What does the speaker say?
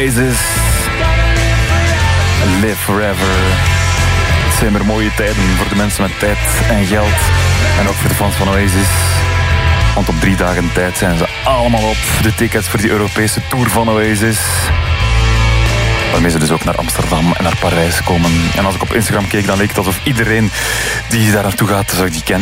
Oasis. Live Forever. Het zijn weer mooie tijden voor de mensen met tijd en geld. En ook voor de fans van Oasis. Want op 3 dagen tijd zijn ze allemaal op. De tickets voor die Europese tour van Oasis. Waarmee ze dus ook naar Amsterdam en naar Parijs komen. En als ik op Instagram keek, dan leek het alsof iedereen die daar naartoe gaat, zou ik die kennen.